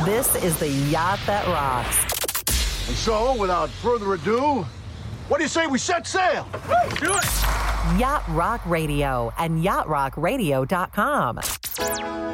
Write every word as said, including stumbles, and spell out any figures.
This is the Yacht That Rocks. And so, without further ado, what do you say we set sail? Do it! Yacht Rock Radio and yacht rock radio dot com.